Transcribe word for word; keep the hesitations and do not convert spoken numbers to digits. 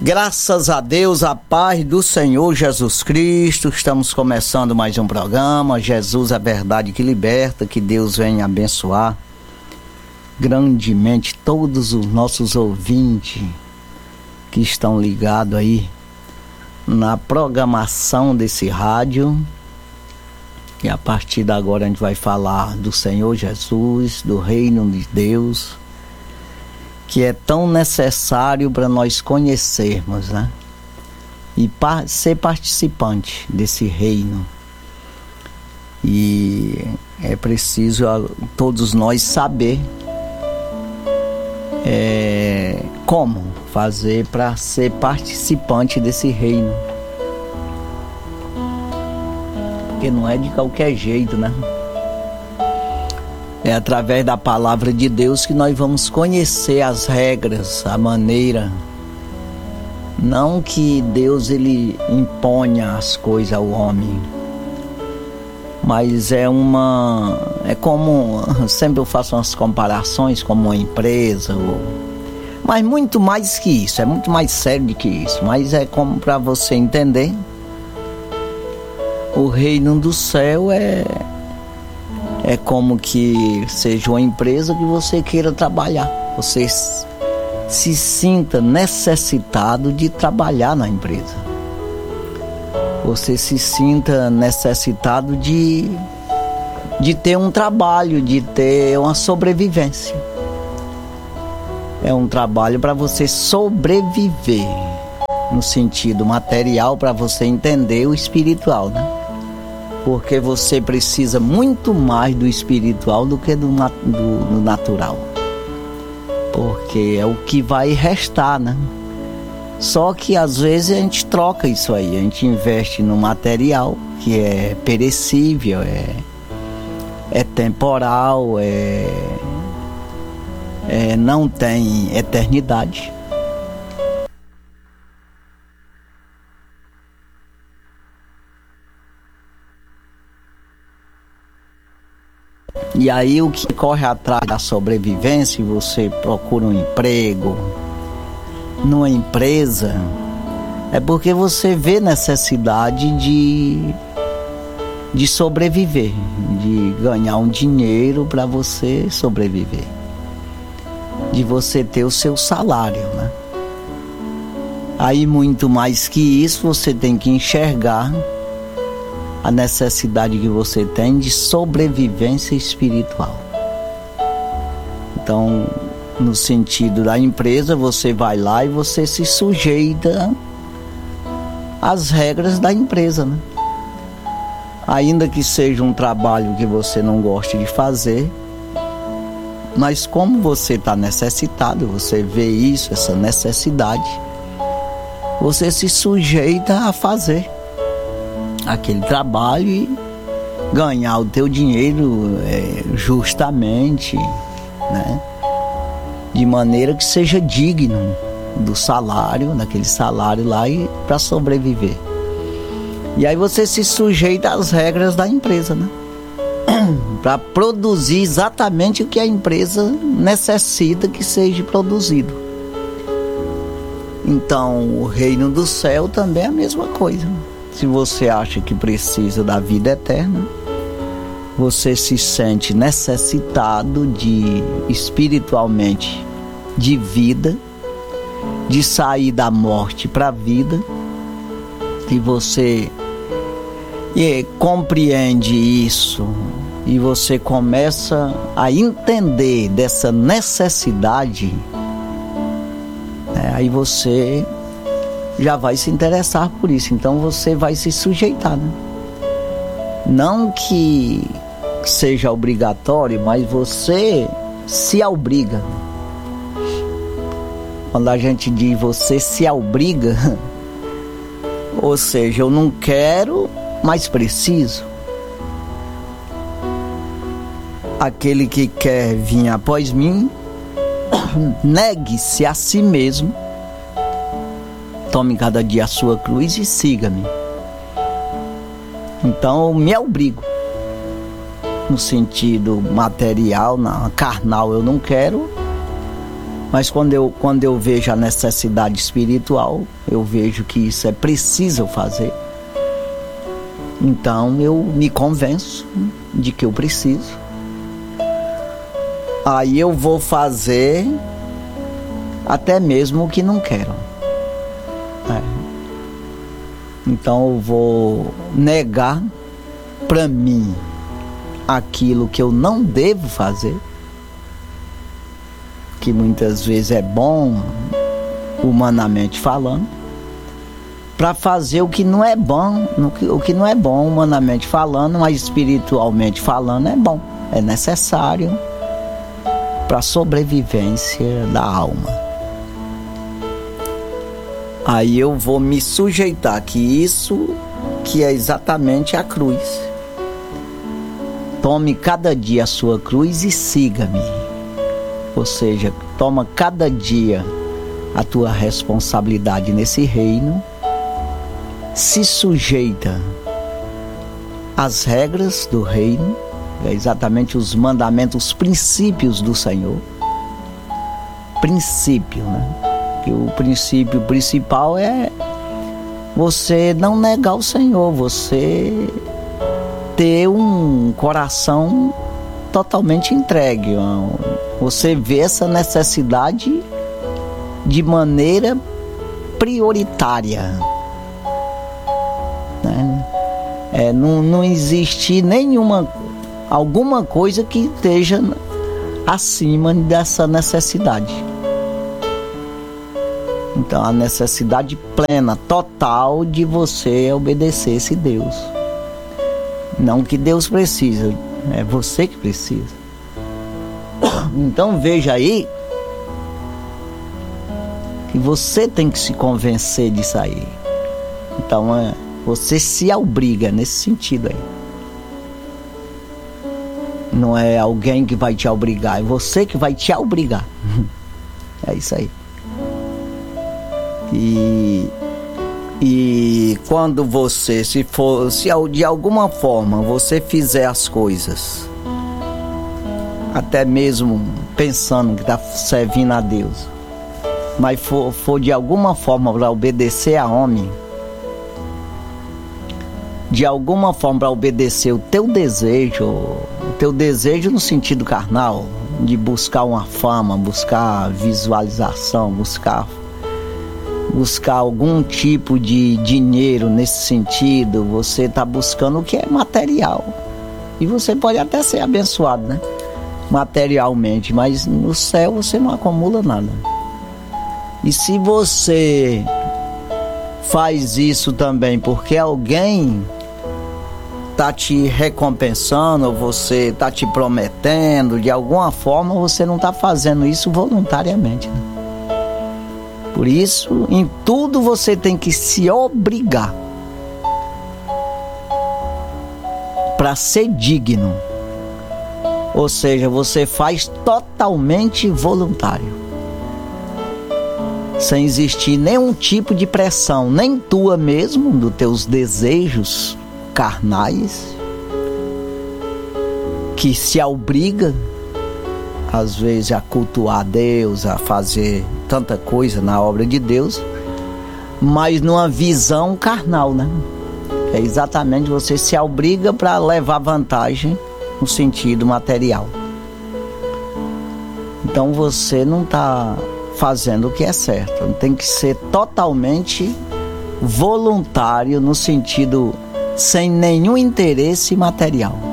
Graças a Deus, a paz do Senhor Jesus Cristo. Estamos começando mais um programa. Jesus, a verdade que liberta. Que Deus venha abençoar grandemente todos os nossos ouvintes que estão ligados aí na programação desse rádio. E a partir de agora a gente vai falar do Senhor Jesus, do reino de Deus, que é tão necessário para nós conhecermos, né? E par- ser participante desse reino. E é preciso a, todos nós saber é, como fazer para ser participante desse reino. Porque não é de qualquer jeito, né? É através da palavra de Deus que nós vamos conhecer as regras, a maneira. Não que Deus ele imponha as coisas ao homem, mas é uma... É como... Sempre eu faço umas comparações como uma empresa, ou, mas muito mais que isso, é muito mais sério do que isso. Mas é como para você entender. O reino do céu é... É como que seja uma empresa que você queira trabalhar. Você se sinta necessitado de trabalhar na empresa. Você se sinta necessitado de, de ter um trabalho, de ter uma sobrevivência. É um trabalho para você sobreviver, no sentido material, para você entender o espiritual, né? Porque você precisa muito mais do espiritual do que do, do, do natural. Porque é o que vai restar, né? Só que às vezes a gente troca isso aí. A gente investe no material, que é perecível, é, é temporal, é, é, não tem eternidade. E aí o que corre atrás da sobrevivência, você procura um emprego numa empresa, é porque você vê necessidade de, de sobreviver, de ganhar um dinheiro para você sobreviver, de você ter o seu salário, né? Aí muito mais que isso, você tem que enxergar a necessidade que você tem de sobrevivência espiritual. Então, no sentido da empresa, você vai lá e você se sujeita às regras da empresa, né? Ainda que seja um trabalho que você não goste de fazer, mas como você está necessitado, você vê isso, essa necessidade, você se sujeita a fazer aquele trabalho e ganhar o teu dinheiro é, justamente, né? De maneira que seja digno do salário, daquele salário lá, e para sobreviver. E aí você se sujeita às regras da empresa, né? Para produzir exatamente o que a empresa necessita que seja produzido. Então o reino do céu também é a mesma coisa. Se você acha que precisa da vida eterna, você se sente necessitado de, espiritualmente, de vida, de sair da morte para a vida, e você e, compreende isso, e você começa a entender dessa necessidade, né? Aí você já vai se interessar por isso, então você vai se sujeitar, né? Não que seja obrigatório, mas você se obriga. Quando a gente diz você se obriga, ou seja, eu não quero, mas preciso. Aquele que quer vir após mim, negue-se a si mesmo, tome cada dia a sua cruz e siga-me. Então eu me obrigo. No sentido material, na carnal eu não quero, Mas quando eu, quando eu vejo a necessidade espiritual, eu vejo que isso é preciso fazer. Então eu me convenço de que eu preciso. Aí eu vou fazer até mesmo o que não quero. É. Então eu vou negar para mim aquilo que eu não devo fazer, que muitas vezes é bom, humanamente falando, para fazer o que não é bom, o que não é bom humanamente falando, mas espiritualmente falando é bom, é necessário para a sobrevivência da alma. Aí eu vou me sujeitar que isso que é exatamente a cruz. Tome cada dia a sua cruz e siga-me. Ou seja, toma cada dia a tua responsabilidade nesse reino, se sujeita às regras do reino, é exatamente os mandamentos, os princípios do Senhor. Princípio, né? Que o princípio principal é você não negar o Senhor, você ter um coração totalmente entregue. Você vê essa necessidade de maneira prioritária, né? É, não, não existe nenhuma, alguma coisa que esteja acima dessa necessidade. Então a necessidade plena, total de você obedecer esse Deus. Não que Deus precisa, é você que precisa. Então veja aí que você tem que se convencer disso aí. Então é, você se obriga nesse sentido aí. Não é alguém que vai te obrigar, é você que vai te obrigar. É isso aí. E, e quando você, se for, se de alguma forma você fizer as coisas, até mesmo pensando que está servindo a Deus, mas for, for de alguma forma para obedecer a homem, de alguma forma para obedecer o teu desejo, o teu desejo no sentido carnal, de buscar uma fama, buscar visualização, buscar buscar algum tipo de dinheiro nesse sentido, você está buscando o que é material. E você pode até ser abençoado, né? Materialmente, mas no céu você não acumula nada. E se você faz isso também porque alguém está te recompensando, ou você está te prometendo, de alguma forma você não está fazendo isso voluntariamente, né? Por isso, em tudo você tem que se obrigar para ser digno. Ou seja, você faz totalmente voluntário, sem existir nenhum tipo de pressão, nem tua mesmo, dos teus desejos carnais, que se obriga às vezes a cultuar a Deus, a fazer tanta coisa na obra de Deus, mas numa visão carnal, né? É exatamente, você se obriga para levar vantagem no sentido material. Então você não está fazendo o que é certo. Tem que ser totalmente voluntário, no sentido sem nenhum interesse material.